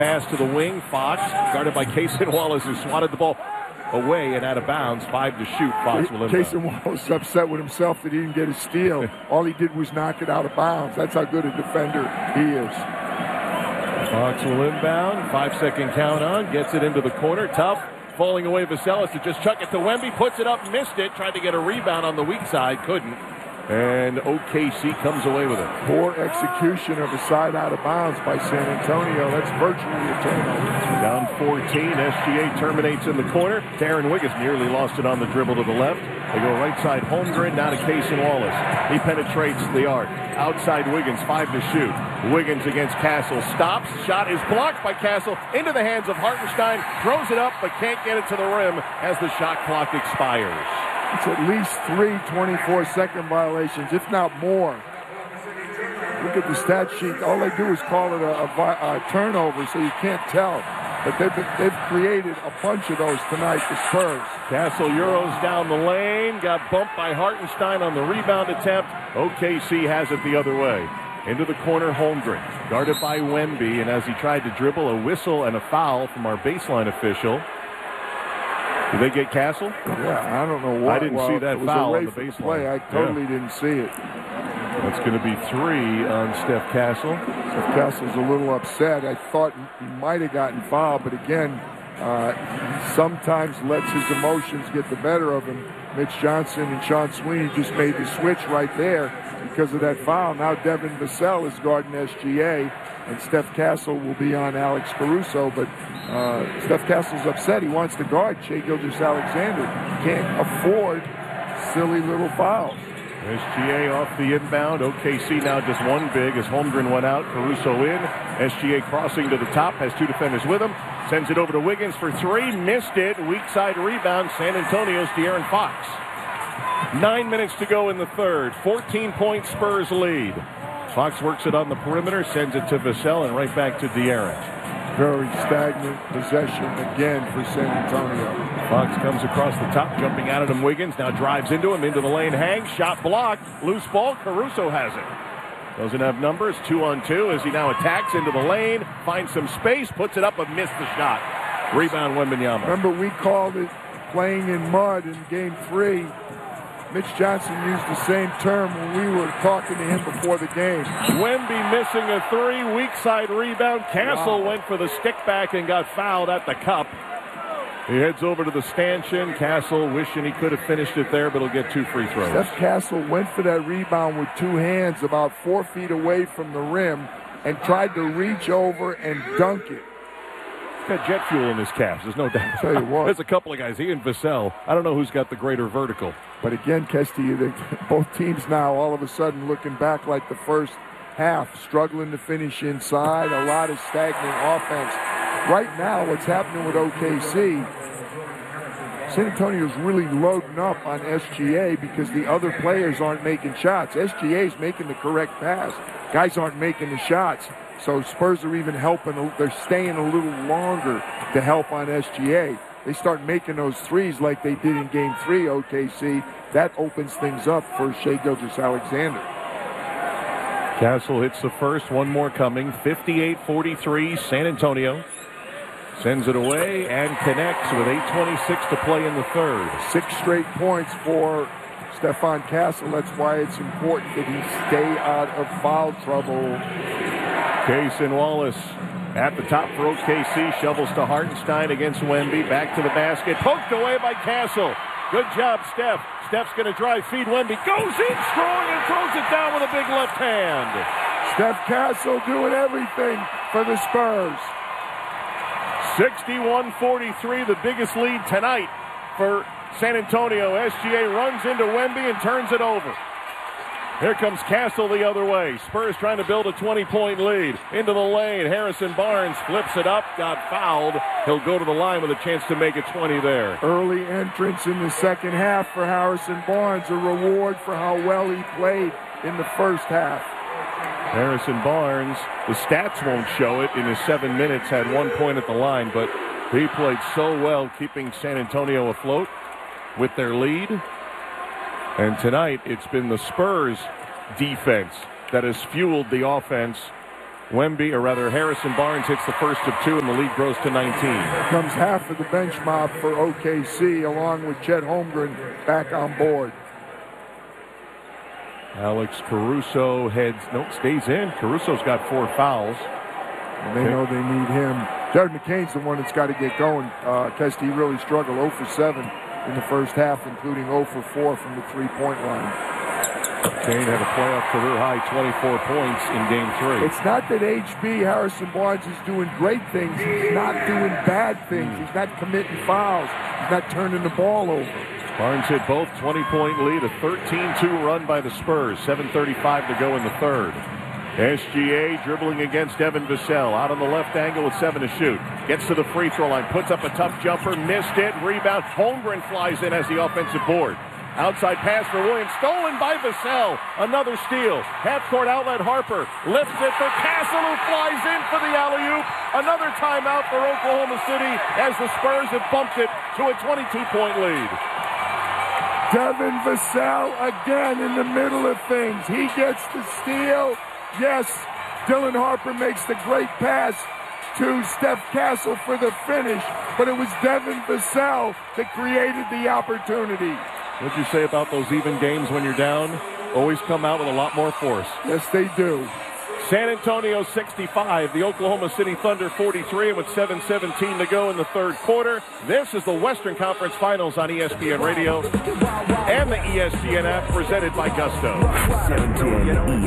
Pass to the wing. Fox, guarded by Cason Wallace, who swatted the ball away and out of bounds. 5 to shoot. Fox will inbound. Cason Wallace upset with himself that he didn't get a steal. All he did was knock it out of bounds. That's how good a defender he is. Fox will inbound. 5-second count on. Gets it into the corner. Tough. Falling away Vassell to just chuck it to Wemby. Puts it up. Missed it. Tried to get a rebound on the weak side. Couldn't. And OKC comes away with it. Poor execution of a side out of bounds by San Antonio. That's virtually a turnover. Down 14. SGA terminates in the corner. Darren Wiggins nearly lost it on the dribble to the left. They go right side Holmgren, now to Cason Wallace. He penetrates the arc. Outside Wiggins, 5 to shoot. Wiggins against Castle. Stops. Shot is blocked by Castle. Into the hands of Hartenstein. Throws it up, but can't get it to the rim as the shot clock expires. It's at least 3 24-second violations, if not more. Look at the stat sheet. All they do is call it a turnover, so you can't tell. But they've created a bunch of those tonight, the Spurs. Castle Euros down the lane. Got bumped by Hartenstein on the rebound attempt. OKC has it the other way. Into the corner, Holmgren. Guarded by Wemby, and as he tried to dribble, a whistle and a foul from our baseline official. Did they get Castle? Yeah, I don't know why. I didn't see that foul on the baseline. Play. I totally didn't see it. That's going to be 3 on Steph Castle. Steph Castle's a little upset. I thought he might have gotten fouled, but again, he sometimes lets his emotions get the better of him. Mitch Johnson and Sean Sweeney just made the switch right there because of that foul. Now Devin Vassell is guarding SGA, and Steph Castle will be on Alex Caruso, but Steph Castle's upset. He wants to guard Shai Gilgeous-Alexander. Can't afford silly little fouls. SGA off the inbound. OKC now just one big as Holmgren went out. Caruso in. SGA crossing to the top. Has 2 defenders with him. Sends it over to Wiggins for 3. Missed it. Weak side rebound. San Antonio's De'Aaron Fox. 9 minutes to go in the third. 14-point Spurs lead. Fox works it on the perimeter. Sends it to Vassell and right back to De'Aaron. Very stagnant possession again for San Antonio. Fox comes across the top, jumping out at him. Wiggins now drives into him, into the lane, hangs, shot blocked, loose ball. Caruso has it. Doesn't have numbers, 2-on-2 as he now attacks into the lane, finds some space, puts it up and missed the shot. Rebound Wembanyama. Remember, we called it playing in mud in Game 3. Mitch Johnson used the same term when we were talking to him before the game. Wemby missing a 3, weak side rebound. Castle went for the stick back and got fouled at the cup. He heads over to the stanchion. Castle wishing he could have finished it there, but he'll get 2 free throws. Steph Castle went for that rebound with 2 hands about 4 feet away from the rim and tried to reach over and dunk it. He's got jet fuel in his calves, there's no doubt. Tell you what. There's a couple of guys, he and Vassell. I don't know who's got the greater vertical. But again, Kesty, both teams now all of a sudden looking back like the first half, struggling to finish inside, a lot of stagnant offense. Right now, what's happening with OKC, San Antonio's really loading up on SGA because the other players aren't making shots. SGA's making the correct pass. Guys aren't making the shots. So Spurs are even helping. They're staying a little longer to help on SGA. They start making those threes like they did in Game 3, OKC. That opens things up for Shai Gilgeous-Alexander. Castle hits the first, one more coming. 58-43, San Antonio. Sends it away and connects with 8:26 to play in the third. 6 straight points for Stephon Castle. That's why it's important that he stay out of foul trouble. Cason Wallace at the top for OKC. Shovels to Hartenstein against Wemby. Back to the basket. Poked away by Castle. Good job, Steph. Steph's going to drive, feed Wemby. Goes in strong and throws it down with a big left hand. Steph Castle doing everything for the Spurs. 61-43, the biggest lead tonight for San Antonio. SGA runs into Wemby and turns it over. Here comes Castle the other way. Spurs trying to build a 20-point lead. Into the lane. Harrison Barnes flips it up. Got fouled. He'll go to the line with a chance to make it 20 there. Early entrance in the second half for Harrison Barnes. A reward for how well he played in the first half. Harrison Barnes, the stats won't show it. In his 7 minutes, had 1 point at the line, but he played so well keeping San Antonio afloat with their lead. And tonight, it's been the Spurs defense that has fueled the offense Harrison Barnes hits the first of two, and the lead grows to 19. Comes half of the bench mob for OKC, along with Chet Holmgren back on board. Alex Caruso stays in. Caruso's got 4 fouls. And they know they need him. Jared McCain's the one that's got to get going. Kesty really struggled 0 for 7 in the first half, including 0 for 4 from the three-point line. McCain had a playoff career-high 24 points in Game 3. It's not that HB, Harrison Barnes, is doing great things. He's not doing bad things. He's not committing fouls. He's not turning the ball over. Barnes hit both 20-point lead, a 13-2 run by the Spurs. 7:35 to go in the third. SGA dribbling against Devin Vassell. Out on the left angle with 7 to shoot. Gets to the free throw line. Puts up a tough jumper. Missed it. Rebound. Holmgren flies in as the offensive board. Outside pass for Williams. Stolen by Vassell. Another steal. Half-court outlet Harper. Lifts it for Castle, who flies in for the alley-oop. Another timeout for Oklahoma City as the Spurs have bumped it to a 22-point lead. Devin Vassell again in the middle of things. He gets the steal. Yes, Dylan Harper makes the great pass to Steph Castle for the finish, but it was Devin Vassell that created the opportunity. What'd you say about those even games when you're down? Always come out with a lot more force. Yes, they do. San Antonio 65, the Oklahoma City Thunder 43, and with 7:17 to go in the third quarter. This is the Western Conference Finals on ESPN Radio and the ESPN app, presented by Gusto. 710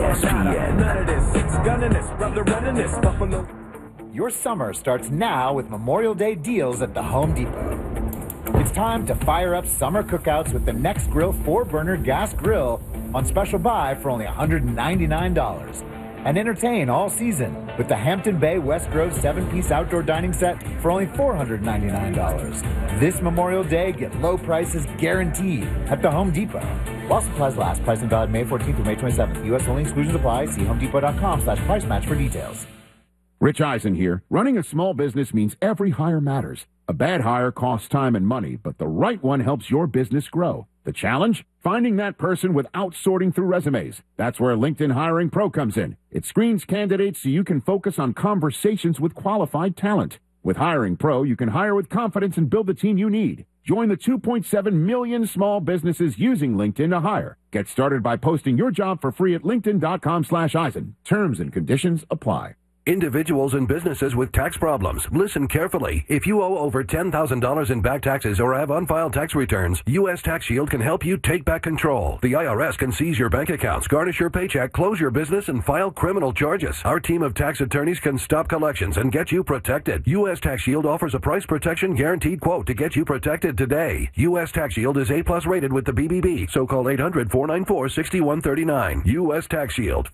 ESPN. Your summer starts now with Memorial Day deals at the Home Depot. It's time to fire up summer cookouts with the Next Grill 4-burner gas grill on special buy for only $199. And entertain all season with the Hampton Bay West Grove 7-piece outdoor dining set for only $499. This Memorial Day, get low prices guaranteed at the Home Depot. While supplies last, pricing valid May 14th through May 27th. U.S. only, exclusions apply. See homedepot.com/price match for details. Rich Eisen here. Running a small business means every hire matters. A bad hire costs time and money, but the right one helps your business grow. The challenge? Finding that person without sorting through resumes. That's where LinkedIn Hiring Pro comes in. It screens candidates so you can focus on conversations with qualified talent. With Hiring Pro, you can hire with confidence and build the team you need. Join the 2.7 million small businesses using LinkedIn to hire. Get started by posting your job for free at linkedin.com/Eisen. Terms and conditions apply. Individuals and businesses with tax problems, listen carefully. If you owe over $10,000 in back taxes or have unfiled tax returns, U.S. Tax Shield can help you take back control. The IRS can seize your bank accounts, garnish your paycheck, close your business, and file criminal charges. Our team of tax attorneys can stop collections and get you protected. U.S. Tax Shield offers a price protection guaranteed quote to get you protected today. U.S. Tax Shield is A+ rated with the BBB, so call 800-494-6139. U.S. Tax Shield,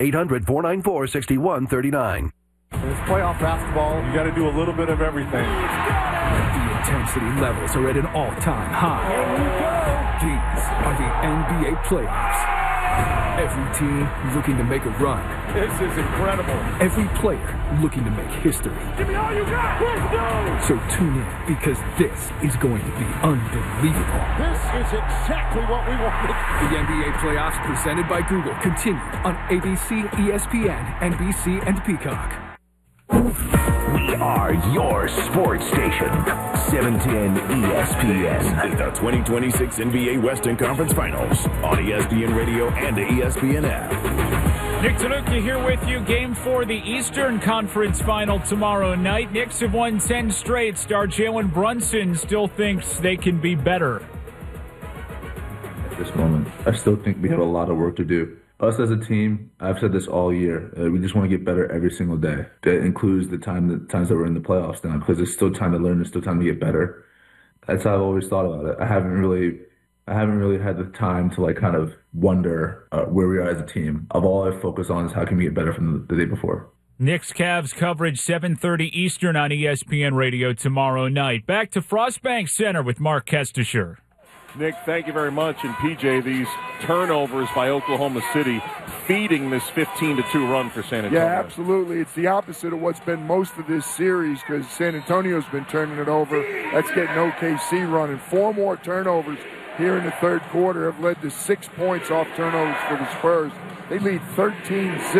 800-494-6139. It's playoff basketball. You got to do a little bit of everything. The intensity levels are at an all-time high. These are the NBA playoffs. Every team looking to make a run. This is incredible. Every player looking to make history. Give me all you got. Let's go. So tune in, because this is going to be unbelievable. This is exactly what we wanted. The NBA playoffs presented by Google continue on ABC, ESPN, NBC, and Peacock. We are your sports station. 710 ESPN. The 2026 NBA Western Conference Finals on ESPN Radio and the ESPN app. Nick Tanuka here with you. Game 4, the Eastern Conference Final tomorrow night. Knicks have won 10 straight. Star Jalen Brunson still thinks they can be better. At this moment, I still think we have a lot of work to do. Us as a team, I've said this all year, we just want to get better every single day. That includes the times that we're in the playoffs now, because there's still time to learn, there's still time to get better. That's how I've always thought about it. I haven't really had the time to kind of wonder where we are as a team. All I focus on is how can we get better from the day before. Knicks Cavs coverage 7:30 Eastern on ESPN Radio tomorrow night. Back to Frostbank Center with Mark Kestisher. Nick, thank you very much. And PJ, these turnovers by Oklahoma City feeding this 15-2 run for San Antonio. Yeah, absolutely. It's the opposite of what's been most of this series, because San Antonio's been turning it over. That's getting OKC running. 4 more turnovers here in the third quarter have led to 6 points off turnovers for the Spurs. They lead 13-zip,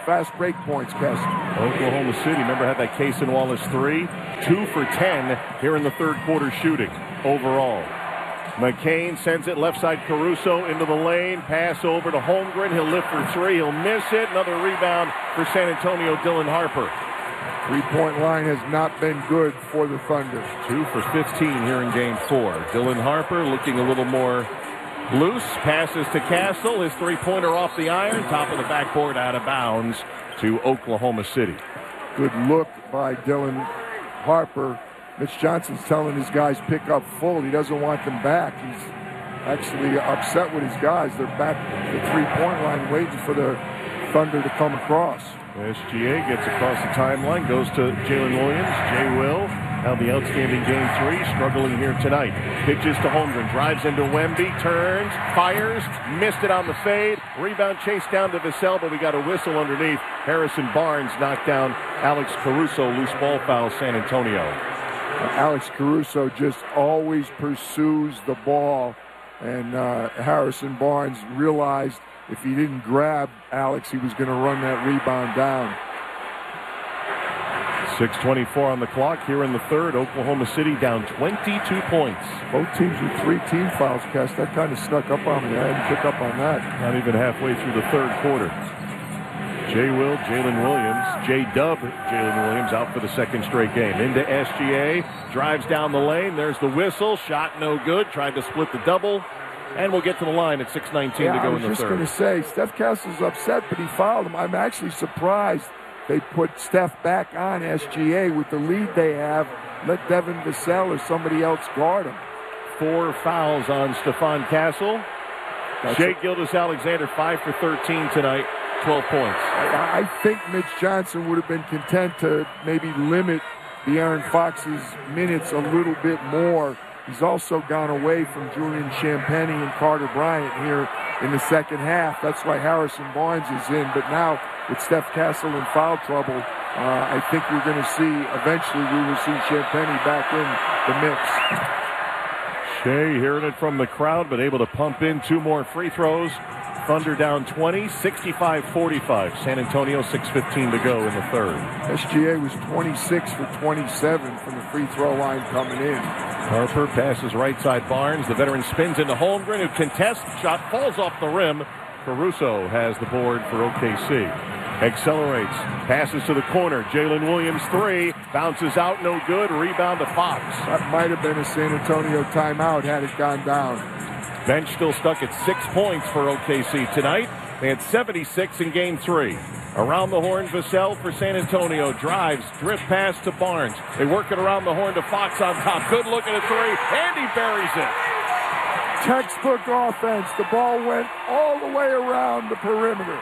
fast break points, Kess. Oklahoma City, remember, had that Cason Wallace 3. 2 for 10 here in the third quarter shooting overall. McCain sends it left side Caruso into the lane. Pass over to Holmgren. He'll lift for 3. He'll miss it. Another rebound for San Antonio, Dylan Harper. Three-point line has not been good for the Thunder. 2 for 15 here in game 4. Dylan Harper looking a little more loose. Passes to Castle. His three-pointer off the iron. Top of the backboard, out of bounds to Oklahoma City. Good look by Dylan Harper. Mitch Johnson's telling his guys pick up full. He doesn't want them back. He's actually upset with his guys. They're back at the three-point line waiting for the Thunder to come across. SGA gets across the timeline, goes to Jalen Williams. Jay Will, now the outstanding game 3, struggling here tonight. Pitches to Holmgren, drives into Wemby, turns, fires, missed it on the fade. Rebound chased down to Vassell, but we got a whistle underneath. Harrison Barnes knocked down Alex Caruso. Loose ball foul, San Antonio. Alex Caruso just always pursues the ball, and Harrison Barnes realized if he didn't grab Alex, he was going to run that rebound down. 6:24 on the clock here in the third. Oklahoma City down 22 points. Both teams with 3 team fouls, Cass. That kind of snuck up on me. I didn't pick up on that. Not even halfway through the third quarter. Jay Will, Jalen Williams, J-Dub, Jalen Williams out for the second straight game. Into SGA, drives down the lane. There's the whistle. Shot no good. Tried to split the double. And we'll get to the line at 6:19 to go in the third. I was just going to say, Steph Castle's upset, but he fouled him. I'm actually surprised they put Steph back on SGA with the lead they have. Let Devin Vassell or somebody else guard him. 4 fouls on Stephon Castle. Shai Gilgeous-Alexander 5 for 13 tonight. 12 points. I think Mitch Johnson would have been content to maybe limit De'Aaron Fox's minutes a little bit more. He's also gone away from Julian Champagnie and Carter Bryant here in the second half. That's why Harrison Barnes is in. But now with Steph Castle in foul trouble, I think we're going to see, eventually we will see Champagnie back in the mix. Shea hearing it from the crowd, but able to pump in 2 more free throws. Thunder down 20, 65-45. San Antonio, 6:15 to go in the third. SGA was 26 for 27 from the free throw line coming in. Harper passes right side Barnes. The veteran spins into Holmgren, who contests. Shot falls off the rim. Caruso has the board for OKC. Accelerates. Passes to the corner. Jalen Williams 3. Bounces out, no good. Rebound to Fox. That might have been a San Antonio timeout had it gone down. Bench still stuck at 6 points for OKC tonight. They had 76 in game 3. Around the horn, Vassell for San Antonio. Drives, drift pass to Barnes. They work it around the horn to Fox on top. Good look at a 3, and he buries it. Textbook offense. The ball went all the way around the perimeter.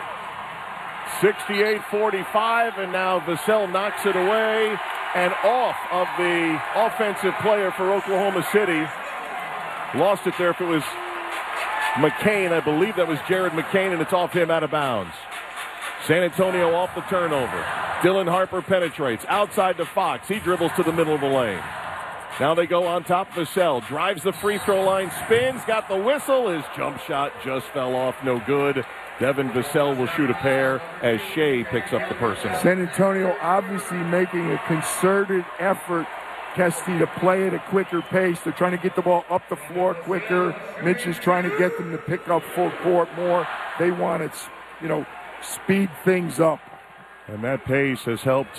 68-45, and now Vassell knocks it away and off of the offensive player for Oklahoma City. Lost it there if it was McCain. I believe that was Jared McCain, and it's off him out of bounds. San Antonio off the turnover. Dylan Harper penetrates outside to Fox. He dribbles to the middle of the lane. Now they go on top. Vassell drives the free throw line, spins, got the whistle. His jump shot just fell off, no good. Devin Vassell will shoot a pair as Shea picks up the personal. San Antonio obviously making a concerted effort, Kesty, to play at a quicker pace. They're trying to get the ball up the floor quicker. Mitch is trying to get them to pick up full court more. They want to, speed things up. And that pace has helped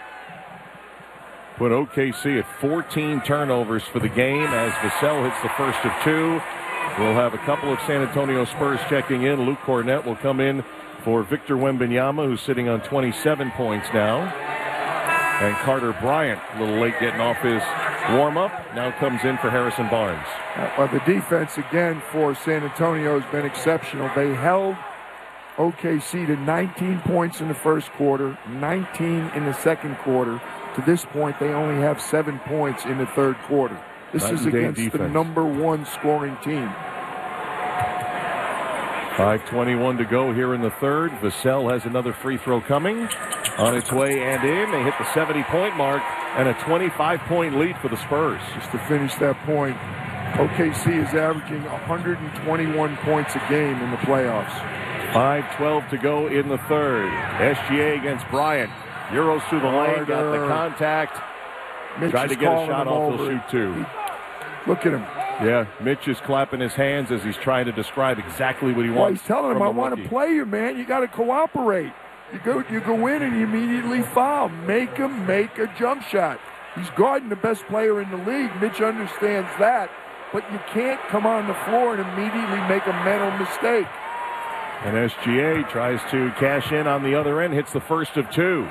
put OKC at 14 turnovers for the game as Vassell hits the first of 2. We'll have a couple of San Antonio Spurs checking in. Luke Cornett will come in for Victor Wembanyama, who's sitting on 27 points now. And Carter Bryant, a little late getting off his warm-up, now comes in for Harrison Barnes. The defense, again, for San Antonio has been exceptional. They held OKC to 19 points in the first quarter, 19 in the second quarter. To this point, they only have 7 points in the third quarter. This is against the number 1 scoring team. 5:21 to go here in the third. Vassell has another free throw coming. On its way and in. They hit the 70-point mark and a 25-point lead for the Spurs. Just to finish that point, OKC is averaging 121 points a game in the playoffs. 5:12 to go in the third. SGA against Bryant. Euros through the lane, got the contact. Mitch tried to get a shot off, he'll shoot two. Look at him. Yeah, Mitch is clapping his hands as he's trying to describe exactly what he wants. Well, he's telling him, I want rookie. to play you, man. You got to cooperate. You go in and you immediately foul. Make him make a jump shot. He's guarding the best player in the league. Mitch understands that. But you can't come on the floor and immediately make a mental mistake. And SGA tries to cash in on the other end, hits the first of two.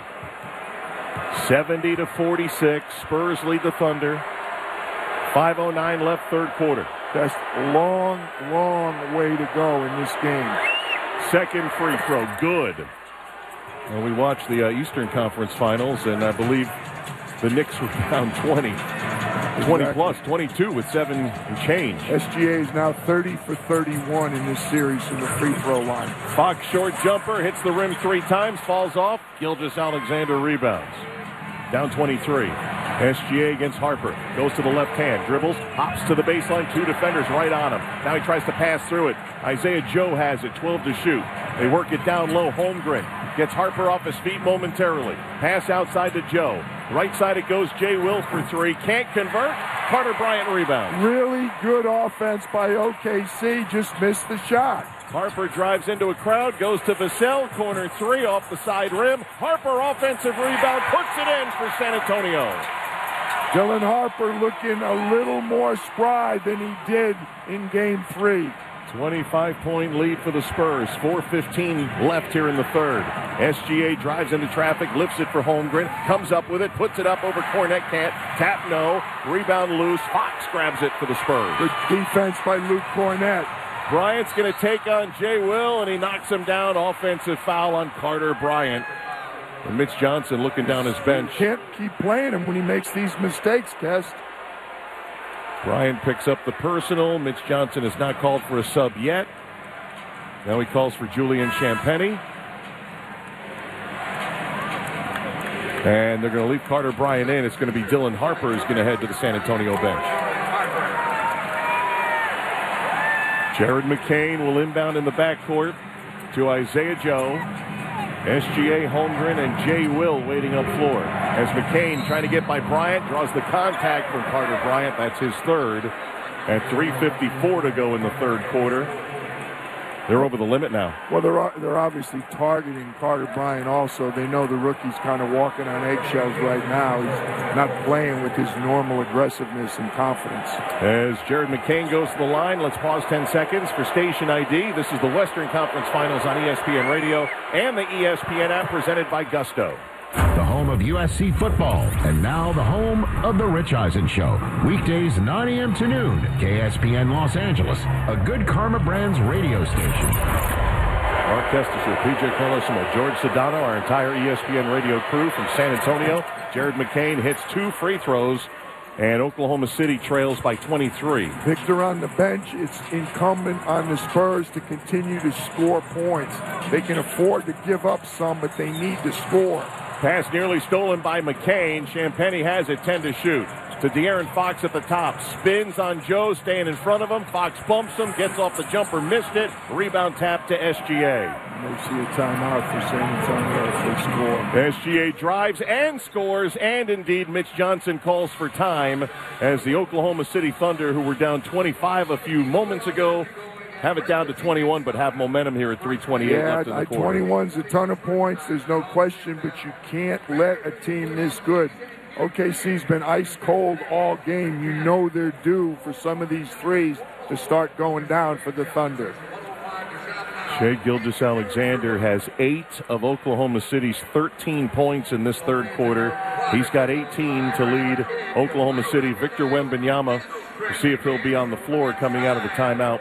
70-46, Spurs lead the Thunder. 5:09 left, third quarter. That's a long, long way to go in this game. Second free throw, good. Well, we watched the Eastern Conference Finals, and I believe the Knicks were down 20 plus, 22 with 7 and change. SGA is now 30 for 31 in this series from the free throw line. Fox short jumper, hits the rim 3 times, falls off. Gilgeous-Alexander rebounds. Down 23. SGA against Harper. Goes to the left hand. Dribbles. Hops to the baseline. 2 defenders right on him. Now he tries to pass through it. Isaiah Joe has it. 12 to shoot. They work it down low. Holmgren gets Harper off his feet momentarily. Pass outside to Joe. Right side it goes. Jay Will for 3. Can't convert. Carter Bryant rebounds. Really good offense by OKC. Just missed the shot. Harper drives into a crowd, goes to Vassell, corner 3 off the side rim. Harper offensive rebound, puts it in for San Antonio. Dylan Harper looking a little more spry than he did in game 3. 25-point lead for the Spurs. 4:15 left here in the third. SGA drives into traffic, lifts it for Holmgren, comes up with it, puts it up over Cornette, can't. Tap no, rebound loose. Fox grabs it for the Spurs. Good defense by Luke Cornette. Bryant's going to take on Jay Will, and he knocks him down. Offensive foul on Carter Bryant. And Mitch Johnson looking down his bench. Can't keep playing him when he makes these mistakes, Kest. Bryant picks up the personal. Mitch Johnson has not called for a sub yet. Now he calls for Julian Champagnie. And they're going to leave Carter Bryant in. It's going to be Dylan Harper who's going to head to the San Antonio bench. Jared McCain will inbound in the backcourt to Isaiah Joe. SGA, Holmgren, and Jay Will waiting up floor. As McCain trying to get by Bryant, draws the contact from Carter Bryant. That's his third. At 3:54 to go in the third quarter. They're over the limit now. Well, they're obviously targeting Carter Bryant also. They know the rookie's kind of walking on eggshells right now. He's not playing with his normal aggressiveness and confidence. As Jared McCain goes to the line, let's pause 10 seconds for station ID. This is the Western Conference Finals on ESPN Radio and the ESPN app presented by Gusto. The home of USC football, and now the home of The Rich Eisen Show. Weekdays 9 a.m. to noon, KSPN Los Angeles, a Good Karma Brands radio station. Mark Kestis with PJ Carlosimo, George Sedano, our entire ESPN radio crew from San Antonio. Jared McCain hits 2 free throws, and Oklahoma City trails by 23. Victor on the bench. It's incumbent on the Spurs to continue to score points. They can afford to give up some, but they need to score. Pass nearly stolen by McCain. Champagnie has it, 10 to shoot. To De'Aaron Fox at the top. Spins on Joe, staying in front of him. Fox bumps him, gets off the jumper, missed it. Rebound tap to SGA. We'll see a timeout for San Antonio if they score. SGA drives and scores, and indeed Mitch Johnson calls for time as the Oklahoma City Thunder, who were down 25 a few moments ago, have it down to 21, but have momentum here at 3:28 left in the quarter. 21's a ton of points. There's no question, but you can't let a team this good. OKC's been ice cold all game. You know they're due for some of these threes to start going down for the Thunder. Shai Gilgeous-Alexander has 8 of Oklahoma City's 13 points in this third quarter. He's got 18 to lead Oklahoma City. Victor Wembanyama, we'll see if he'll be on the floor coming out of the timeout.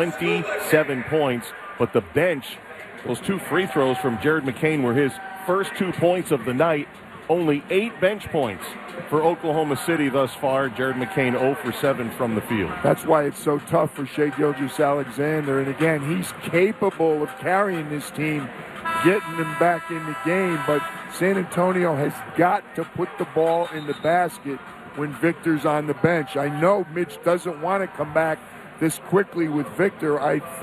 27 points, but the bench, those 2 free throws from Jared McCain were his first 2 points of the night. Only 8 bench points for Oklahoma City thus far. Jared McCain 0 for 7 from the field. That's why it's so tough for Shai Gilgeous-Alexander. And again, he's capable of carrying this team, getting them back in the game. But San Antonio has got to put the ball in the basket when Victor's on the bench. I know Mitch doesn't want to come back this quickly with Victor. I think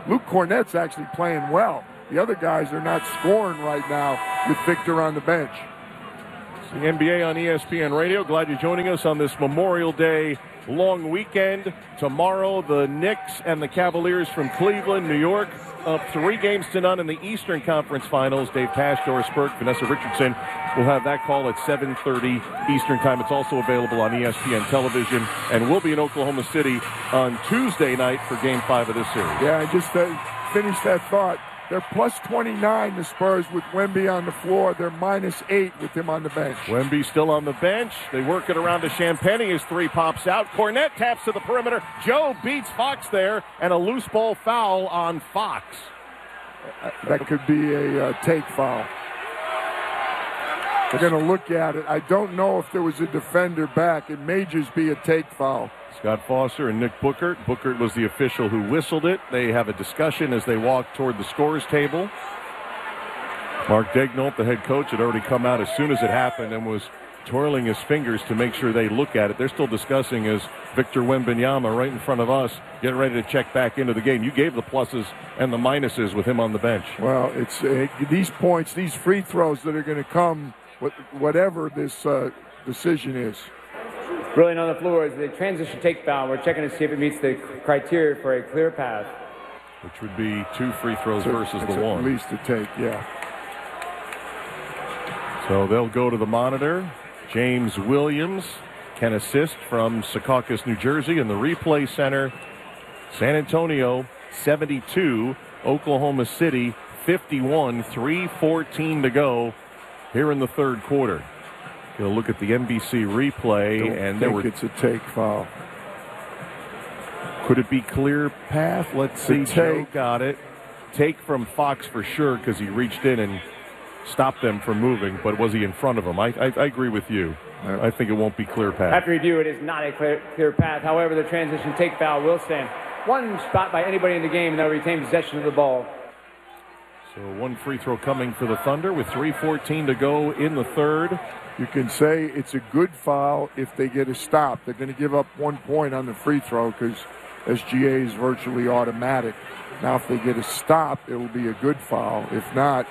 Luke Cornett's actually playing well. The other guys are not scoring right now with Victor on the bench. It's the NBA on ESPN Radio. Glad you're joining us on this Memorial Day long weekend. Tomorrow, the Knicks and the Cavaliers from Cleveland, New York, up 3-0 in the Eastern Conference Finals. Dave Pasch, Doris Burke, Vanessa Richardson will have that call at 7:30 Eastern Time. It's also available on ESPN Television, and we'll be in Oklahoma City on Tuesday night for Game 5 of this series. Yeah, I just finish that thought. They're plus 29, the Spurs, with Wemby on the floor. They're -8 with him on the bench. Wemby still on the bench. They work it around to Champagnie. His three pops out. Cornette taps to the perimeter. Joe beats Fox there, and a loose ball foul on Fox. That could be a take foul. They're going to look at it. I don't know if there was a defender back. It may just be a take foul. Scott Foster and Nick Bookert. Bookert was the official who whistled it. They have a discussion as they walk toward the scorer's table. Mark Daigneault, the head coach, had already come out as soon as it happened and was twirling his fingers to make sure they look at it. They're still discussing as Victor Wembanyama right in front of us getting ready to check back into the game. You gave the pluses and the minuses with him on the bench. Well, it's these points, these free throws that are going to come, whatever this decision is. Rolling on the floor is the transition take foul. We're checking to see if it meets the criteria for a clear path. Which would be 2 free throws versus the one. At least a take, yeah. So they'll go to the monitor. James Williams can assist from Secaucus, New Jersey, in the replay center. San Antonio 72, Oklahoma City 51, 3:14 to go here in the third quarter. Get a look at the NBC replay, and there were. It's a take foul. Could it be clear path? Let's see. Joe got it. Take from Fox for sure because he reached in and stopped them from moving. But was he in front of him? I agree with you. I think it won't be clear path. After review, it is not a clear path. However, the transition take foul will stand. One spot by anybody in the game, and they'll retain possession of the ball. So one free throw coming for the Thunder with 3:14 to go in the third. You can say it's a good foul if they get a stop. They're going to give up 1 point on the free throw because SGA is virtually automatic. Now, if they get a stop, it will be a good foul. If not,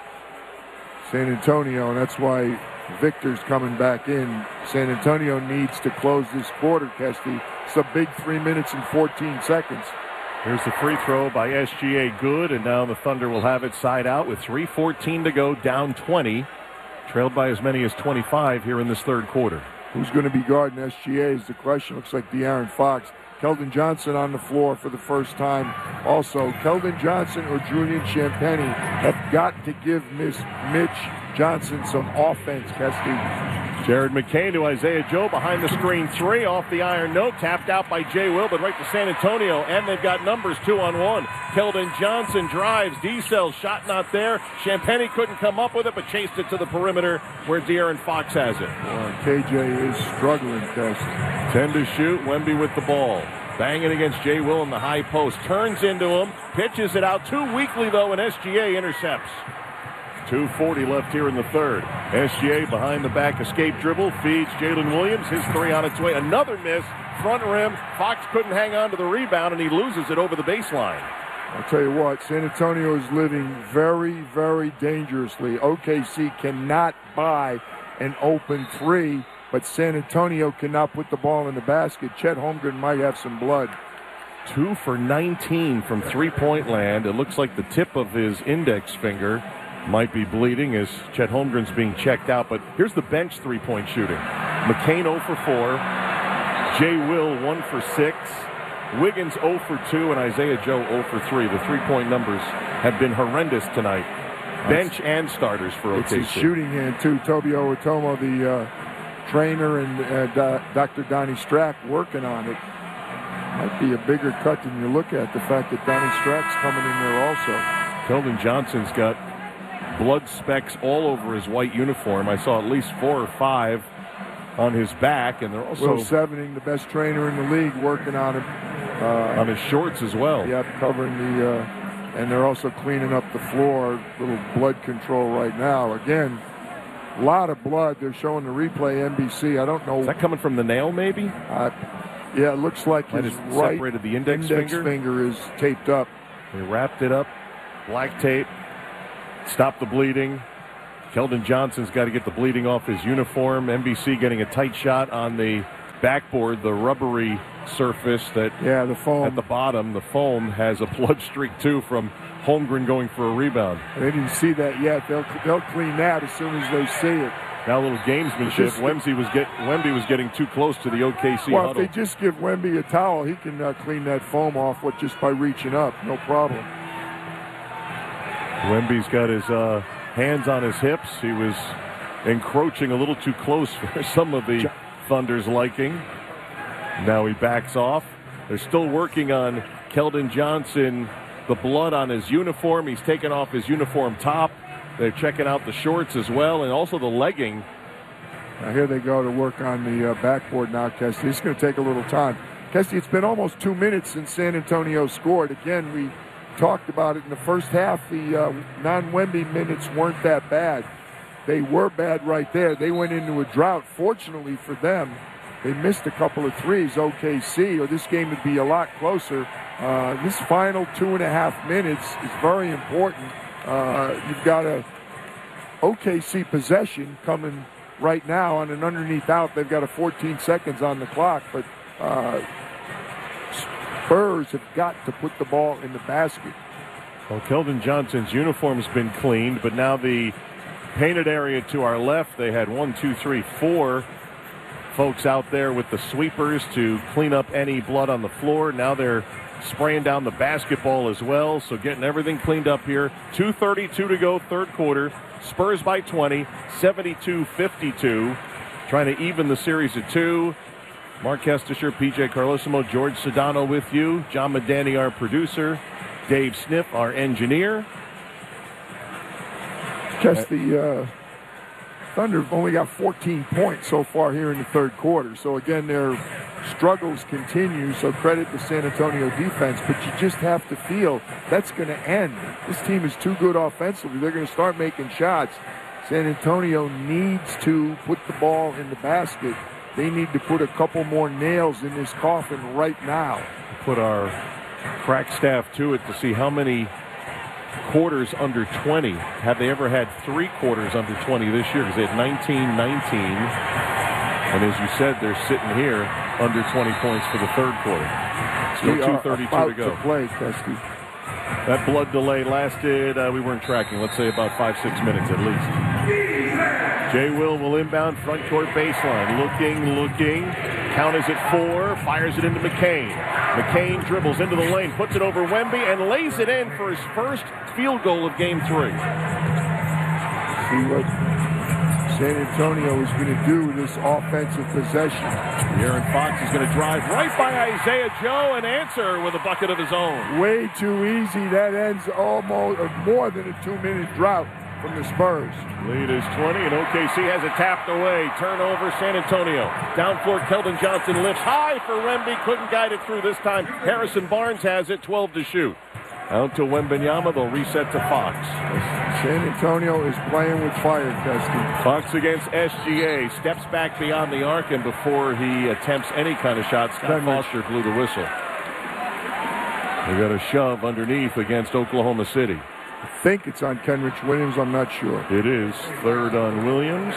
San Antonio, and that's why Victor's coming back in. San Antonio needs to close this quarter, Kesty. It's a big 3 minutes and 14 seconds. Here's the free throw by SGA, good, and now the Thunder will have it side out with 3:14 to go, down 20. Trailed by as many as 25 here in this third quarter. Who's going to be guarding SGA is the question. Looks like De'Aaron Fox. Keldon Johnson on the floor for the first time. Also, Keldon Johnson or Julian Champagnie have got to give Mitch Johnson some offense, Kesty. Jared McCain to Isaiah Joe behind the screen three off the iron note. Tapped out by Jay Will, but right to San Antonio. And they've got numbers 2-on-1. Keldon Johnson drives. D-Cell's shot not there. Champagnie couldn't come up with it, but chased it to the perimeter where De'Aaron Fox has it. Well, KJ is struggling, Kesty. 10 to shoot. Wemby with the ball. Banging against Jay Will in the high post. Turns into him. Pitches it out too weakly, though, and SGA intercepts. 2:40 left here in the third. SGA behind the back escape dribble. Feeds Jalen Williams. His three on its way. Another miss. Front rim. Fox couldn't hang on to the rebound, and he loses it over the baseline. I'll tell you what, San Antonio is living very, very dangerously. OKC cannot buy an open three, but San Antonio cannot put the ball in the basket. Chet Holmgren might have some blood. 2 for 19 from three-point land. It looks like the tip of his index finger might be bleeding as Chet Holmgren's being checked out. But here's the bench three-point shooting. McCain 0 for 4. Jay Will 1 for 6. Wiggins 0 for 2. And Isaiah Joe 0 for 3. The three-point numbers have been horrendous tonight. Bench and starters for OKC. It's a shooting hand, too. Toby Owatomo, the trainer, and Dr. Donnie Strack working on it. Might be a bigger cut than you look at. The fact that Donnie Strack's coming in there also. Keldon Johnson's got blood specks all over his white uniform. I saw at least 4 or 5 on his back, and they're also Will Sevening, the best trainer in the league, working on him. On his shorts as well. Yep, covering the, and they're also cleaning up the floor. Little blood control right now. Again, a lot of blood. They're showing the replay, NBC. I don't know. Is that coming from the nail, maybe? Yeah, it looks like his right separated the index finger is taped up. They wrapped it up, black tape, stopped the bleeding. Keldon Johnson's got to get the bleeding off his uniform. NBC getting a tight shot on the backboard, the rubbery surface that the foam at the bottom. The foam has a blood streak too from Holmgren going for a rebound. They didn't see that yet. They'll clean that as soon as they see it. Now a little gamesmanship. Wemby was getting too close to the OKC huddle. If they just give Wemby a towel, he can clean that foam off just by reaching up. No problem. Wemby's got his hands on his hips. He was encroaching a little too close for some of the Thunder's liking. Now he backs off. They're still working on Keldon Johnson, the blood on his uniform. He's taken off his uniform top. They're checking out the shorts as well, and also the legging. Now here they go to work on the backboard now, Kesty. It's going to take a little time. Kesty, it's been almost 2 minutes since San Antonio scored. Again, we talked about it in the first half. The non-Wemby minutes weren't that bad. They were bad right there. They went into a drought. Fortunately for them, they missed a couple of threes, OKC, or this game would be a lot closer. This final 2.5 minutes is very important. You've got a OKC possession coming right now on an underneath out. They've got 14 seconds on the clock, but Spurs have got to put the ball in the basket. Well, Keldon Johnson's uniform's been cleaned, but now the painted area to our left, they had 4 folks out there with the sweepers to clean up any blood on the floor. Now they're spraying down the basketball as well, so getting everything cleaned up here. 2:32 to go, third quarter. Spurs by 20, 72-52. Trying to even the series at 2. Mark Kestisher, PJ Carlosimo, George Sedano with you. John Medani, our producer. Dave Sniff, our engineer. The Thunder have only got 14 points so far here in the third quarter. So, again, their struggles continue, so credit the San Antonio defense. But you just have to feel that's going to end. This team is too good offensively. They're going to start making shots. San Antonio needs to put the ball in the basket. They need to put a couple more nails in this coffin right now. Put our crack staff to it to see how many quarters under 20. Have they ever had 3 quarters under 20 this year? Because they had 19-19. And as you said, they're sitting here under 20 points for the third quarter. Still 2:32 to go. To play, Kesty. That blood delay lasted, we weren't tracking, let's say about 5-6 minutes at least. Jay Will inbound front court baseline. Looking. Count is at 4. Fires it into McCain. McCain dribbles into the lane, puts it over Wemby, and lays it in for his first field goal of Game 3. See what San Antonio is going to do with this offensive possession. Aaron Fox is going to drive right by Isaiah Joe and answer with a bucket of his own. Way too easy. That ends almost more than a 2-minute drought from the Spurs. Lead is 20, and OKC has it tapped away. Turnover, San Antonio. Down floor, Keldon Johnson lifts high for Wemby. Couldn't guide it through this time. Harrison Barnes has it, 12 to shoot. Out to Wembanyama, they'll reset to Fox. San Antonio is playing with fire, Kesty. Fox against SGA. Steps back beyond the arc, and before he attempts any kind of shot, Scott Foster blew the whistle. They got a shove underneath against Oklahoma City. I think it's on Kenrich Williams. I'm not sure. It is. Third on Williams.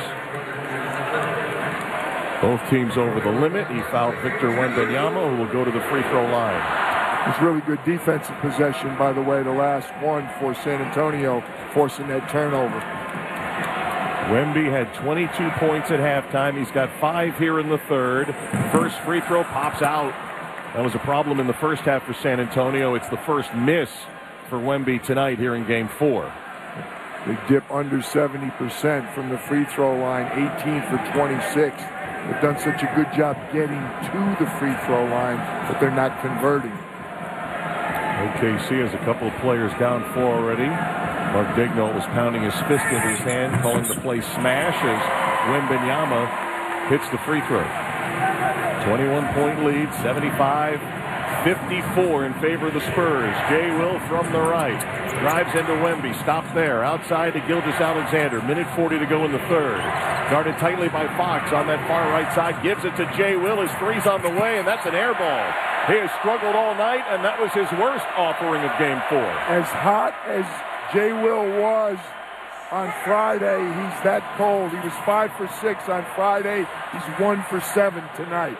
Both teams over the limit. He fouled Victor Wembanyama, who will go to the free throw line. It's really good defensive possession, by the way, the last one for San Antonio, forcing that turnover. Wemby had 22 points at halftime. He's got 5 here in the third. First free throw pops out. That was a problem in the first half for San Antonio. It's the first miss for Wemby tonight here in Game 4. They dip under 70% from the free throw line, 18 for 26. They've done such a good job getting to the free throw line, but they're not converting. OKC has a couple of players down 4 already. Mark Daigneault was pounding his fist into his hand, calling the play smash as Wembanyama hits the free throw. 21-point lead, 75-54 in favor of the Spurs. Jay Will from the right. Drives into Wemby. Stops there. Outside to Gilgeous-Alexander. Minute 40 to go in the third. Guarded tightly by Fox on that far right side. Gives it to Jay Will. His three's on the way, and that's an air ball. He has struggled all night, and that was his worst offering of Game 4. As hot as Jay Will was on Friday, he's that cold. He was 5 for 6 on Friday. He's 1 for 7 tonight.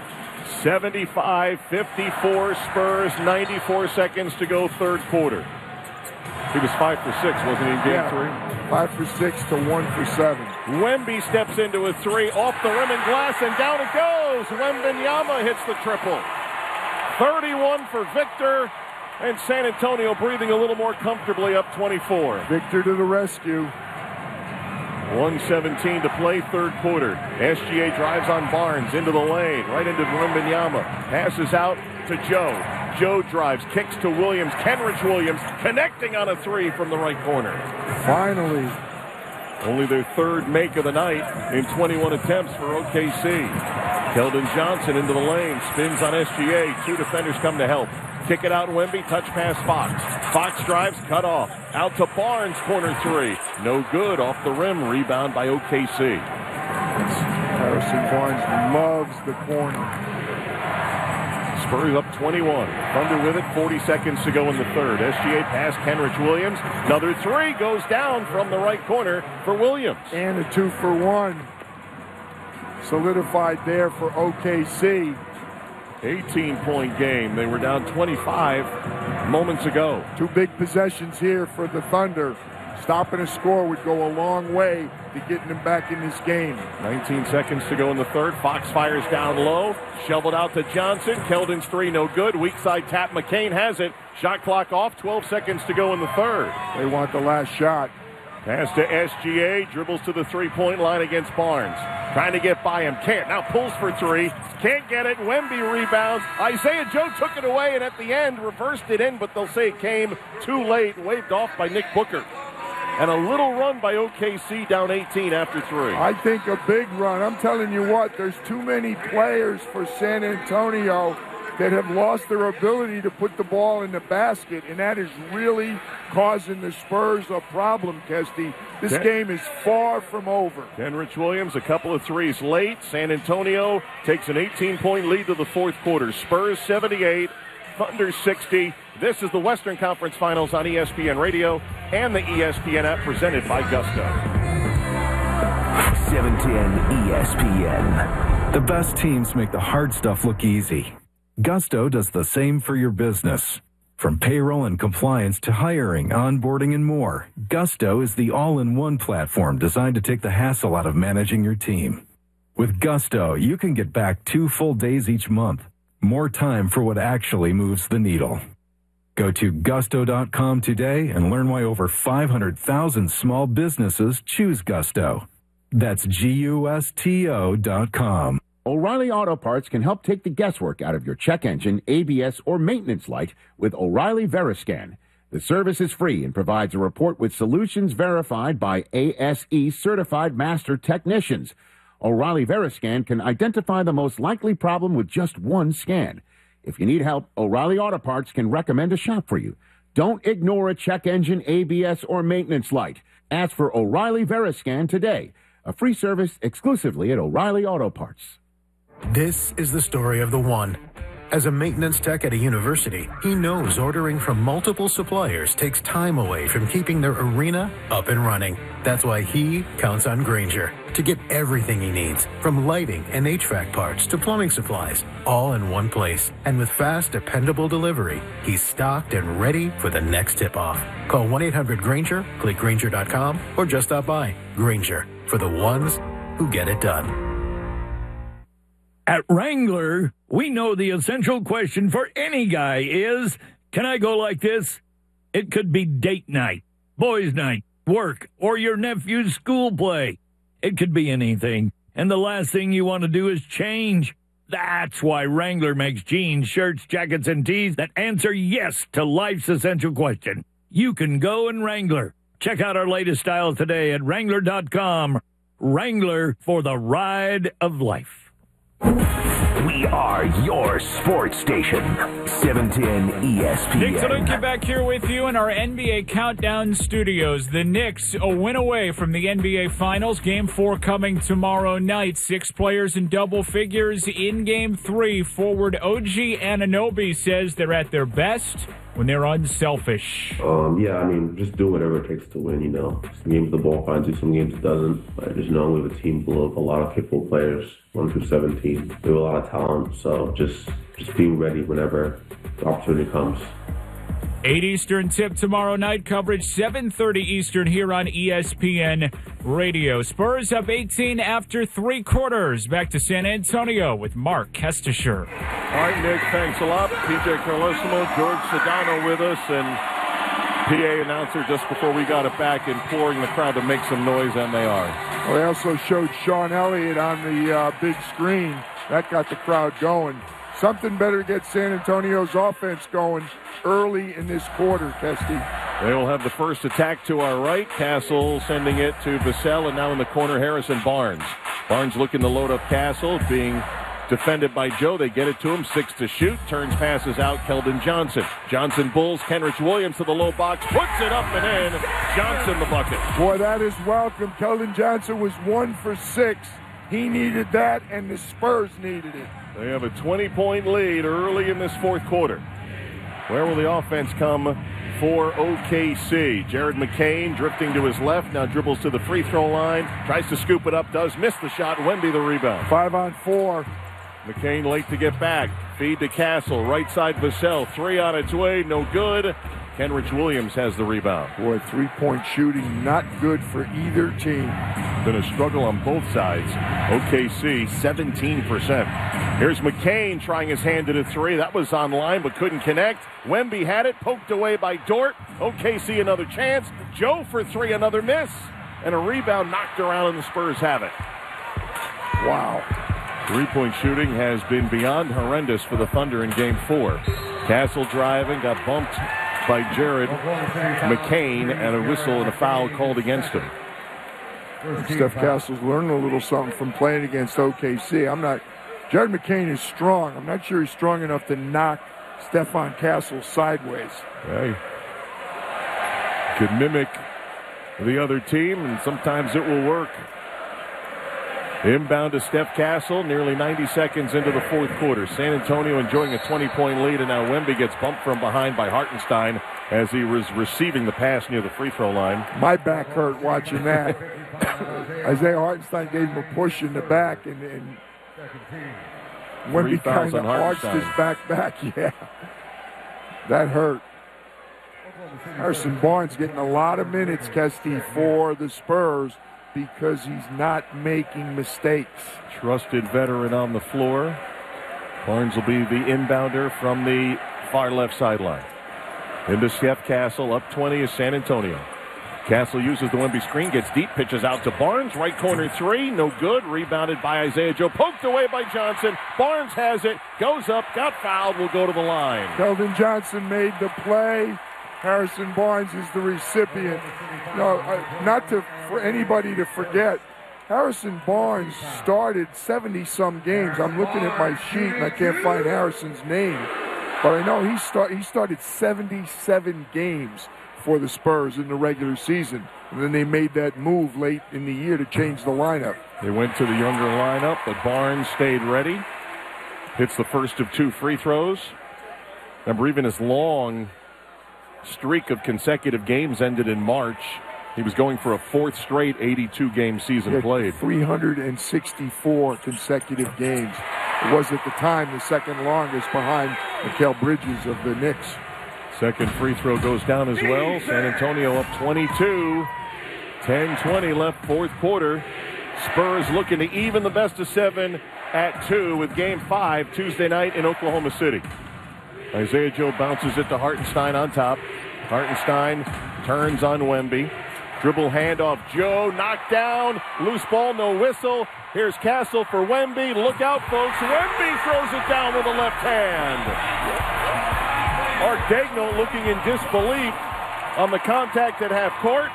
75-54 Spurs, 94 seconds to go third quarter. He was 5 for 6, wasn't he, in Game 3? 5 for 6 to 1 for 7. Wemby steps into a 3, off the rim and glass, and down it goes. Wembanyama hits the triple. 31 for Victor, and San Antonio breathing a little more comfortably, up 24. Victor to the rescue. 1:17 to play, third quarter. SGA drives on Barnes into the lane, right into Wembanyama. Passes out to Joe. Joe drives, kicks to Williams. Kenrich Williams connecting on a 3 from the right corner. Finally. Only their third make of the night in 21 attempts for OKC. Keldon Johnson into the lane, spins on SGA. 2 defenders come to help. Kick it out, Wemby, touch pass Fox. Fox drives, cut off. Out to Barnes, corner 3. No good, off the rim, rebound by OKC. Harrison Barnes loves the corner. Spurs up 21. Thunder with it, 40 seconds to go in the third. SGA pass Kenrich Williams. Another 3 goes down from the right corner for Williams. And a 2 for 1. Solidified there for OKC. 18-point game. They were down 25 moments ago. 2 big possessions here for the Thunder. Stopping a score would go a long way to getting them back in this game. 19 seconds to go in the third. Fox fires down low. Shoveled out to Johnson. Keldon's 3 no good. Weak side tap. McCain has it. Shot clock off. 12 seconds to go in the third. They want the last shot. Pass to SGA. Dribbles to the three-point line against Barnes. Trying to get by him. Can't. Now pulls for 3. Can't get it. Wemby rebounds. Isaiah Joe took it away and at the end reversed it in, but they'll say it came too late. Waved off by Nick Booker. And a little run by OKC, down 18 after 3. I think a big run. I'm telling you what, there's too many players for San Antonio that have lost their ability to put the ball in the basket, and that is really causing the Spurs a problem, Kesty. This game is far from over. Kenrich Williams, a couple of 3s late. San Antonio takes an 18-point lead to the fourth quarter. Spurs 78, Thunder 60. This is the Western Conference Finals on ESPN Radio and the ESPN app, presented by Gusto. 710 ESPN. The best teams make the hard stuff look easy. Gusto does the same for your business. From payroll and compliance to hiring, onboarding, and more, Gusto is the all-in-one platform designed to take the hassle out of managing your team. With Gusto, you can get back 2 full days each month. More time for what actually moves the needle. Go to gusto.com today and learn why over 500,000 small businesses choose Gusto. That's GUSTO.com. O'Reilly Auto Parts can help take the guesswork out of your check engine, ABS, or maintenance light with O'Reilly Veriscan. The service is free and provides a report with solutions verified by ASE certified master technicians. O'Reilly Veriscan can identify the most likely problem with just one scan. If you need help, O'Reilly Auto Parts can recommend a shop for you. Don't ignore a check engine, ABS, or maintenance light. Ask for O'Reilly Veriscan today. A free service exclusively at O'Reilly Auto Parts. This is the story of the one. As a maintenance tech at a university, he knows ordering from multiple suppliers takes time away from keeping their arena up and running. That's why he counts on Grainger to get everything he needs, from lighting and HVAC parts to plumbing supplies, all in one place. And with fast, dependable delivery, he's stocked and ready for the next tip-off. Call 1-800-GRAINGER, click Grainger.com, or just stop by. Grainger, for the ones who get it done. At Wrangler, we know the essential question for any guy is, can I go like this? It could be date night, boys' night, work, or your nephew's school play. It could be anything, and the last thing you want to do is change. That's why Wrangler makes jeans, shirts, jackets, and tees that answer yes to life's essential question. You can go in Wrangler. Check out our latest styles today at Wrangler.com. Wrangler, for the ride of life. We We are your sports station. 710 ESPN. Nick Zaluka back here with you in our NBA Countdown studios. The Knicks a win away from the NBA Finals. Game 4 coming tomorrow night. 6 players in double figures in Game 3. Forward OG Anunoby says they're at their best when they're unselfish. Yeah, I mean, just do whatever it takes to win, you know. Some games the ball finds you, some games it doesn't. But just know we have a team full of a lot of capable players, 1 through 17. We have a lot of talent, so just being ready whenever the opportunity comes. 8 Eastern tip tomorrow night. Coverage 7:30 Eastern here on ESPN Radio. Spurs up 18 after 3 quarters. Back to San Antonio with Mark Kestisher. All right, Nick, thanks a lot. PJ Carlesimo, George Sedano with us, and PA announcer just before we got it back, imploring the crowd to make some noise, and they are. Well, they also showed Sean Elliott on the big screen. That got the crowd going. Something better to get San Antonio's offense going early in this quarter, Kesty. They will have the first attack to our right. Castle sending it to Vassell, and now in the corner, Harrison Barnes. Barnes looking to load up Castle, being defended by Joe. They get it to him, 6 to shoot, turns passes out, Keldon Johnson. Johnson bulls Kenrich Williams to the low box, puts it up and in. Johnson the bucket. Boy, that is welcome. Keldon Johnson was 1 for 6. He needed that, and the Spurs needed it. They have a 20-point lead early in this fourth quarter. Where will the offense come for OKC? Jared McCain drifting to his left, now dribbles to the free throw line, tries to scoop it up, does miss the shot. Wemby the rebound. 5 on 4. McCain late to get back. Feed to Castle, right side Vassell. 3 on its way, no good. Kenrich Williams has the rebound. Boy, three-point shooting not good for either team. Been a struggle on both sides. OKC 17%. Here's McCain trying his hand at a 3. That was online but couldn't connect. Wemby had it, poked away by Dort. OKC another chance. Joe for 3, another miss. And a rebound knocked around and the Spurs have it. Wow. Three-point shooting has been beyond horrendous for the Thunder in Game 4. Castle driving, got bumped by Jared McCain, and a whistle and a foul called against him. Steph Castle's learning a little something from playing against OKC. Jared McCain is strong. I'm not sure he's strong enough to knock Stephon Castle sideways. Hey. Could mimic the other team, and sometimes it will work. Inbound to Steph Castle, nearly 90 seconds into the fourth quarter. San Antonio enjoying a 20-point lead, and now Wemby gets bumped from behind by Hartenstein as he was receiving the pass near the free throw line. My back hurt watching that. Isaiah Hartenstein gave him a push in the back, and Wemby kind of arched his back. Yeah, that hurt. Harrison Barnes getting a lot of minutes, Kesty, for the Spurs, because he's not making mistakes. Trusted veteran on the floor. Barnes will be the inbounder from the far left sideline. Into Steph Castle, up 20 is San Antonio. Castle uses the Wemby screen, gets deep, pitches out to Barnes. Right corner 3, no good. Rebounded by Isaiah Joe, poked away by Johnson. Barnes has it, goes up, got fouled, will go to the line. Keldon Johnson made the play. Harrison Barnes is the recipient. No, not for anybody to forget, Harrison Barnes started 70-some games. I'm looking at my sheet and I can't find Harrison's name, but I know he started 77 games for the Spurs in the regular season, and then they made that move late in the year to change the lineup. They went to the younger lineup, but Barnes stayed ready. Hits the first of 2 free throws. Remember, even his long streak of consecutive games ended in March. He was going for a 4th straight 82-game season played. 364 consecutive games. It was at the time the second longest behind Mikal Bridges of the Knicks. Second free throw goes down as well. San Antonio up 22. 10-20 left fourth quarter. Spurs looking to even the best of 7 at 2 with Game 5 Tuesday night in Oklahoma City. Isaiah Joe bounces it to Hartenstein on top. Hartenstein turns on Wemby. Dribble handoff. Joe knocked down. Loose ball, no whistle. Here's Castle for Wemby. Look out, folks. Wemby throws it down with the left hand. Art Degnault looking in disbelief on the contact at half court.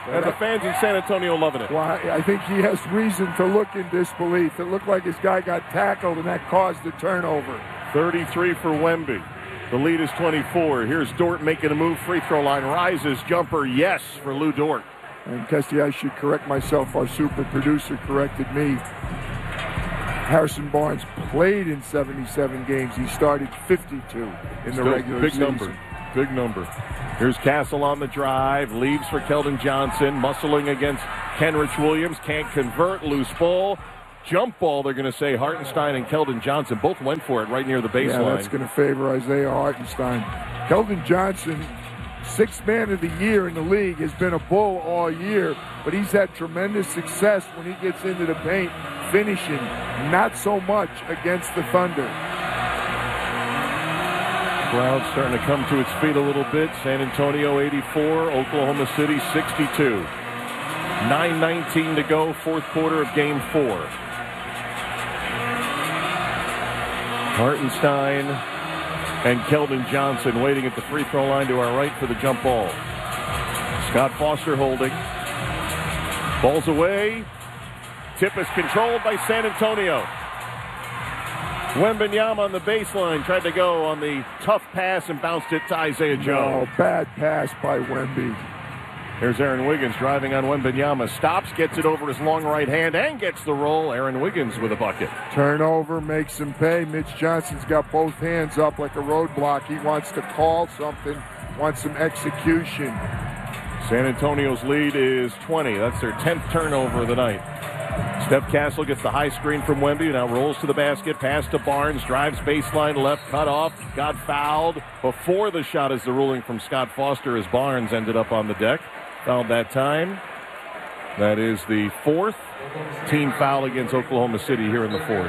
And the fans in San Antonio loving it. Well, I think he has reason to look in disbelief. It looked like his guy got tackled, and that caused the turnover. 33 for Wemby. The lead is 24. Here's Dort making a move. Free throw line rises. Jumper, yes, for Lou Dort. And, Kesty, I should correct myself. Our super producer corrected me. Harrison Barnes played in 77 games. He started 52 in the regular big season. Big number. Here's Castle on the drive. Leaves for Keldon Johnson. Muscling against Kenrich Williams. Can't convert. Loose ball. Jump ball, they're going to say. Hartenstein and Keldon Johnson both went for it right near the baseline. Yeah, that's going to favor Isaiah Hartenstein. Keldon Johnson, sixth man of the year in the league, has been a Bull all year, but he's had tremendous success when he gets into the paint, finishing. Not so much against the Thunder. Crowd starting to come to its feet a little bit. San Antonio 84, Oklahoma City 62. 9:19 to go, fourth quarter of Game 4. Hartenstein and Keldon Johnson waiting at the free throw line to our right for the jump ball. Scott Foster holding. Ball's away. Tip is controlled by San Antonio. Wembanyama on the baseline tried to go on the tough pass and bounced it to Isaiah Joe. No, bad pass by Wemby. Here's Aaron Wiggins driving on Wembanyama. Stops, gets it over his long right hand, and gets the roll. Aaron Wiggins with a bucket. Turnover makes him pay. Mitch Johnson's got both hands up like a roadblock. He wants to call something, wants some execution. San Antonio's lead is 20. That's their 10th turnover of the night. Steph Castle gets the high screen from Wemby. Now rolls to the basket. Pass to Barnes. Drives baseline left. Cut off. Got fouled before the shot is the ruling from Scott Foster as Barnes ended up on the deck. Fouled that time. That is the fourth team foul against Oklahoma City here in the fourth.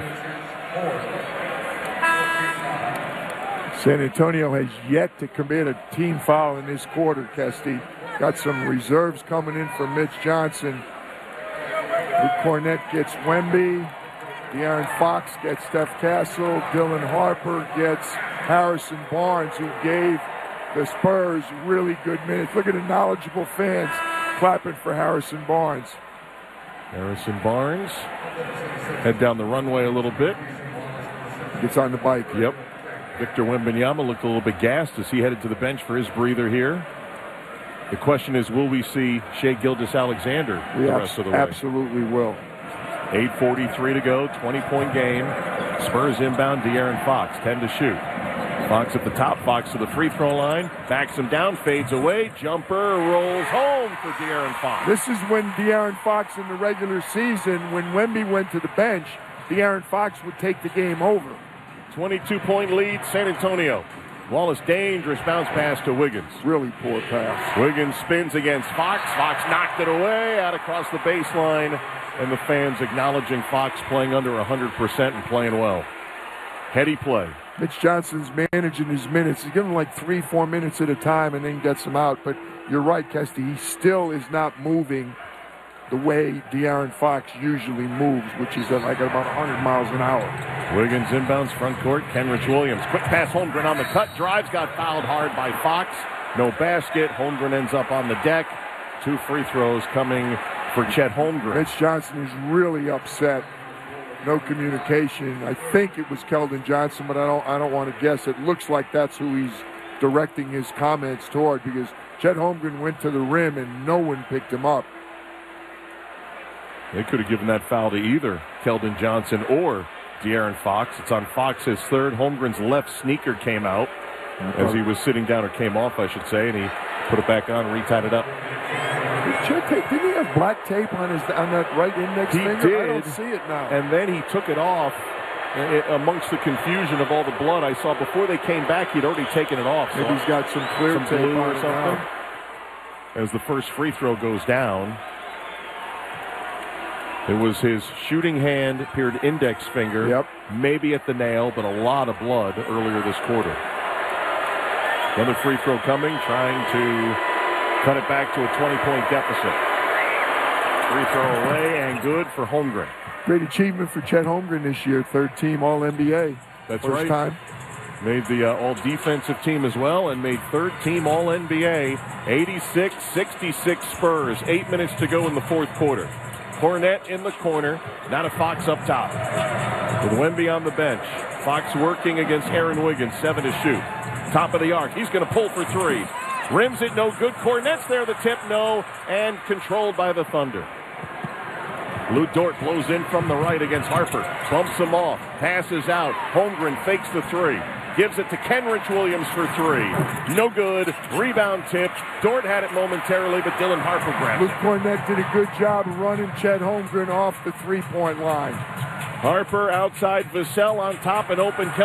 San Antonio has yet to commit a team foul in this quarter, Kesty. Got some reserves coming in for Mitch Johnson. Luke Cornett gets Wemby. De'Aaron Fox gets Steph Castle. Dylan Harper gets Harrison Barnes, who gave the Spurs really good minutes. Look at the knowledgeable fans clapping for Harrison Barnes. Harrison Barnes head down the runway a little bit. Gets on the bike. Yep. Victor Wembanyama looked a little bit gassed as he headed to the bench for his breather here. The question is, will we see Shai Gilgeous-Alexander the rest of the way? Absolutely will. 8:43 to go, 20-point game. Spurs inbound, De'Aaron Fox, 10 to shoot. Fox at the top, Fox to the free throw line, backs him down, fades away, jumper, rolls home for De'Aaron Fox. This is when De'Aaron Fox in the regular season, when Wemby went to the bench, De'Aaron Fox would take the game over. 22-point lead, San Antonio. Wallace, dangerous bounce pass to Wiggins. Really poor pass. Wiggins spins against Fox. Fox knocked it away out across the baseline, and the fans acknowledging Fox playing under 100% and playing well. Heady play. Mitch Johnson's managing his minutes. He's giving him like 3-4 minutes at a time and then gets him out. But you're right, Kesty. He still is not moving the way De'Aaron Fox usually moves, which is at like about 100 miles an hour. Wiggins inbounds front court. Kenrich Williams. Quick pass. Holmgren on the cut. Drives. Got fouled hard by Fox. No basket. Holmgren ends up on the deck. 2 free throws coming for Chet Holmgren. Mitch Johnson is really upset. No communication. I think it was Keldon Johnson, but I don't want to guess. It looks like that's who he's directing his comments toward, because Chet Holmgren went to the rim and no one picked him up. They could have given that foul to either Keldon Johnson or De'Aaron Fox. It's on Fox's third. Holmgren's left sneaker came out as he was sitting down, or came off, I should say, and he put it back on and retied it up. Didn't he have black tape on that right index finger? Did. I don't see it now. And then he took it off amongst the confusion of all the blood. I saw before they came back, he'd already taken it off. Maybe he's got some clear tape blue on or something. As the first free throw goes down, it was his shooting hand, appeared index finger, maybe at the nail, but a lot of blood earlier this quarter. Another free throw coming, trying to cut it back to a 20-point deficit. Free throw away and good for Holmgren. Great achievement for Chet Holmgren this year. Third team All-NBA. That's First right. time. Made the all-defensive team as well and made third-team All-NBA. 86-66 Spurs. 8 minutes to go in the fourth quarter. Cornette in the corner. Now to Fox up top. With Wemby on the bench. Fox working against Aaron Wiggins. 7 to shoot. Top of the arc. He's going to pull for 3. Rims it, no good. Cornette's there, the tip, no. And controlled by the Thunder. Lou Dort blows in from the right against Harper. Bumps him off. Passes out. Holmgren fakes the 3. Gives it to Kenrich Williams for 3. No good. Rebound tip. Dort had it momentarily, but Dylan Harper grabbed it. Luke Cornette did a good job running Chet Holmgren off the three-point line. Harper outside Vassell on top and open.